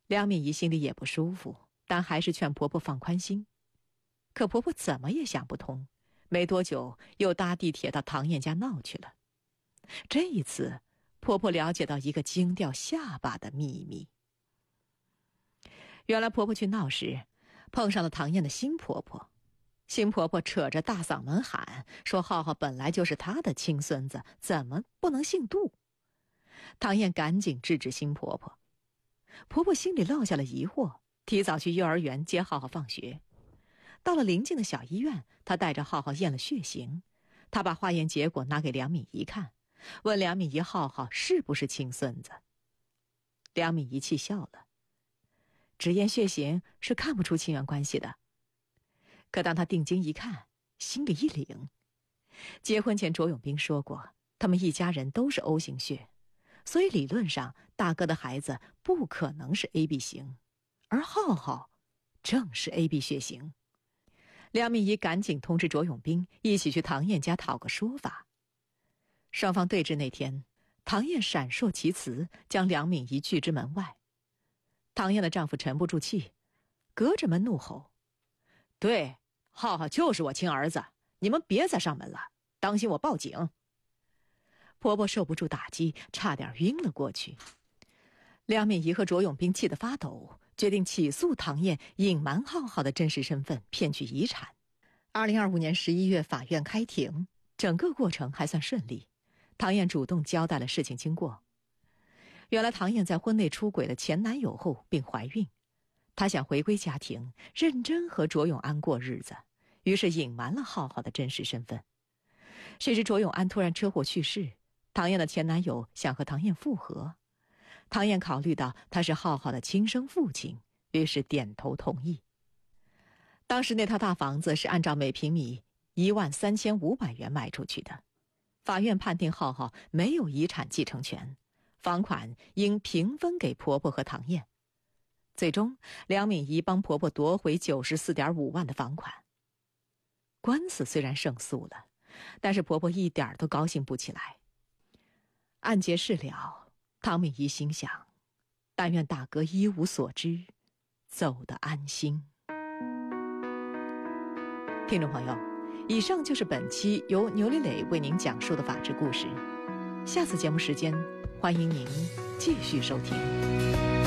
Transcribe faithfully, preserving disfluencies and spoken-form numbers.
梁敏仪心里也不舒服，但还是劝婆婆放宽心。可婆婆怎么也想不通，没多久又搭地铁到唐燕家闹去了。这一次，婆婆了解到一个惊掉下巴的秘密。原来婆婆去闹时，碰上了唐燕的新婆婆。新婆婆扯着大嗓门喊，说浩浩本来就是她的亲孙子，怎么不能姓杜？唐燕赶紧制止新婆婆。婆婆心里落下了疑惑，提早去幼儿园接浩浩放学。到了邻近的小医院，她带着浩浩验了血型。她把化验结果拿给梁敏仪看，问梁敏仪浩浩是不是亲孙子。梁敏仪气笑了，只验血型是看不出亲缘关系的。可当她定睛一看，心里一凛。结婚前卓永斌说过，他们一家人都是 O 型血，所以理论上大哥的孩子不可能是 A B 型，而浩浩正是 A B 血型。梁敏仪赶紧通知卓永斌一起去唐燕家讨个说法。双方对峙那天，唐燕闪烁其词，将梁敏仪拒之门外。唐燕的丈夫沉不住气，隔着门怒吼：对，浩浩就是我亲儿子，你们别再上门了，当心我报警。婆婆受不住打击，差点晕了过去。梁敏仪和卓永斌气得发抖，决定起诉唐燕隐瞒浩浩的真实身份，骗取遗产。二零二五年十一月，法院开庭，整个过程还算顺利。唐燕主动交代了事情经过。原来唐燕在婚内出轨了前男友后并怀孕，她想回归家庭，认真和卓永安过日子，于是隐瞒了浩浩的真实身份。谁知卓永安突然车祸去世，唐燕的前男友想和唐燕复合。唐燕考虑到他是浩浩的亲生父亲，于是点头同意。当时那套大房子是按照每平米一万三千五百元卖出去的，法院判定浩浩没有遗产继承权，房款应平分给婆婆和唐燕。最终，梁敏仪帮婆婆夺回 九十四点五万的房款。官司虽然胜诉了，但是婆婆一点都高兴不起来。案结事了，唐敏仪心想，但愿大哥一无所知，走得安心。听众朋友，以上就是本期由牛丽蕾为您讲述的法治故事。下次节目时间，欢迎您继续收听。